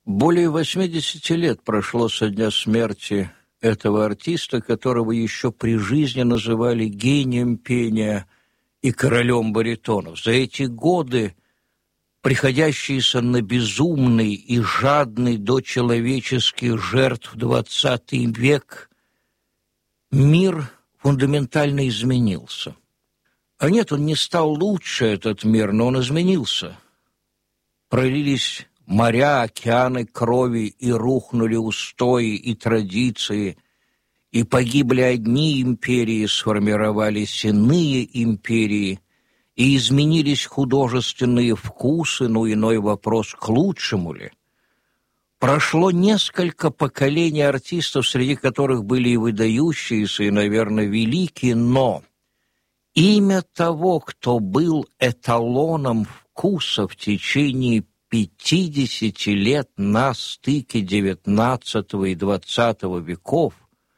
Более 80 лет прошло со дня смерти этого артиста, которого еще при жизни называли гением пения и королем баритонов. За эти годы, приходящиеся на безумный и жадный до человеческих жертв XX век, мир фундаментально изменился. А нет, он не стал лучше, этот мир, но он изменился. Пролились моря, океаны крови, и рухнули устои и традиции, и погибли одни империи, сформировались иные империи, и изменились художественные вкусы, но иной вопрос, к лучшему ли? Прошло несколько поколений артистов, среди которых были и выдающиеся, и, наверное, великие, но имя того, кто был эталоном вкуса в течение 50 лет на стыке XIX и XX веков,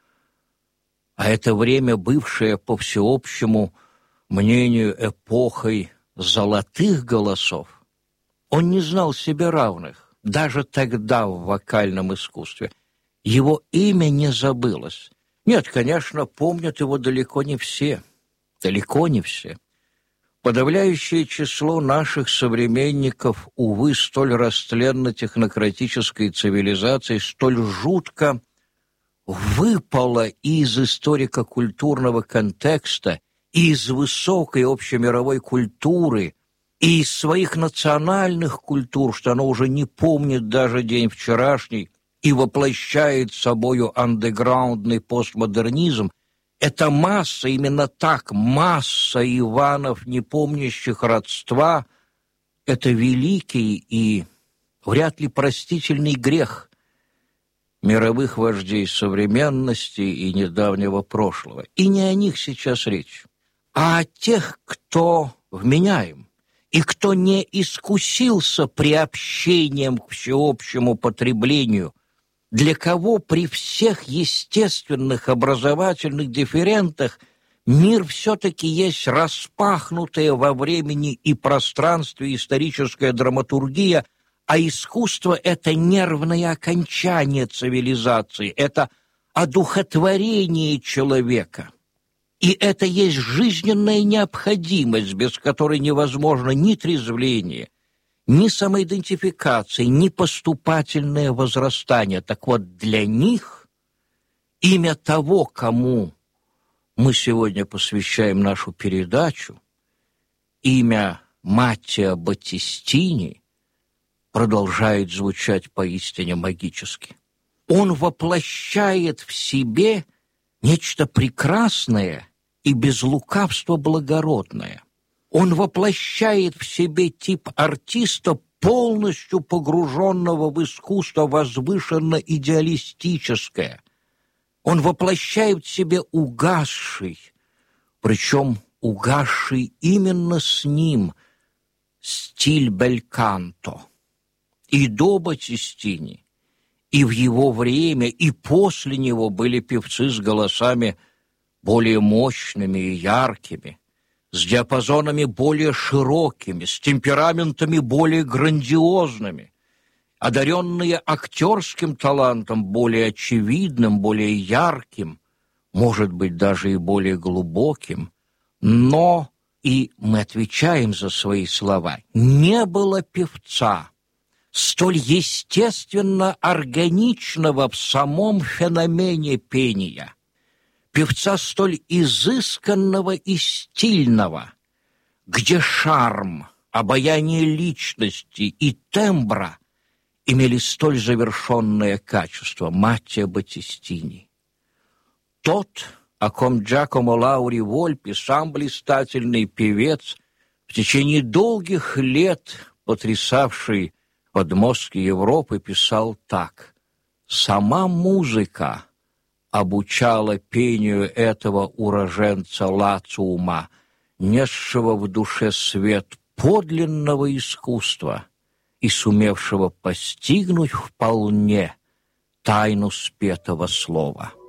а это время, бывшее по всеобщему мнению эпохой золотых голосов, он не знал себе равных, даже тогда в вокальном искусстве. Его имя не забылось. Нет, конечно, помнят его далеко не все. Далеко не все. Подавляющее число наших современников, увы, столь растленно-технократической цивилизации, столь жутко выпало из историко-культурного контекста, из высокой общемировой культуры, и из своих национальных культур, что оно уже не помнит даже день вчерашний и воплощает собою андеграундный постмодернизм. Это масса, именно так, масса Иванов, не помнящих родства, это великий и вряд ли простительный грех мировых вождей современности и недавнего прошлого. И не о них сейчас речь, а о тех, кто вменяем, и кто не искусился приобщением к всеобщему потреблению, для кого при всех естественных образовательных дифферентах мир все-таки есть распахнутая во времени и пространстве историческая драматургия, а искусство — это нервное окончание цивилизации, это одухотворение человека. И это есть жизненная необходимость, без которой невозможно ни трезвление, ни самоидентификация, ни поступательное возрастание. Так вот, для них имя того, кому мы сегодня посвящаем нашу передачу, имя Маттео Баттистини, продолжает звучать поистине магически. Он воплощает в себе нечто прекрасное и без лукавства благородное. Он воплощает в себе тип артиста, полностью погруженного в искусство возвышенно-идеалистическое. Он воплощает в себе угасший, причем угасший именно с ним, стиль бельканто. И до Баттистини, и в его время, и после него были певцы с голосами более мощными и яркими, с диапазонами более широкими, с темпераментами более грандиозными, одаренные актерским талантом более очевидным, более ярким, может быть, даже и более глубоким. Но, и мы отвечаем за свои слова, не было певца, столь естественно органичного в самом феномене пения, певца столь изысканного и стильного, где шарм, обаяние личности и тембра имели столь завершенное качество — Маттео Баттистини. Тот, о ком Джакомо Лаури Вольпи, сам блистательный певец, в течение долгих лет потрясавший подмостки Европы, писал так: «Сама музыка обучала пению этого уроженца Лациума, несшего в душе свет подлинного искусства и сумевшего постигнуть вполне тайну спетого слова».